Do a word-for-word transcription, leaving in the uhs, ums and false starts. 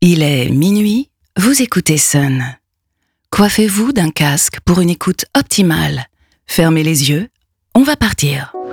Il est minuit, vous écoutez Sun. Coiffez-vous d'un casque pour une écoute optimale. Fermez les yeux, on va partir.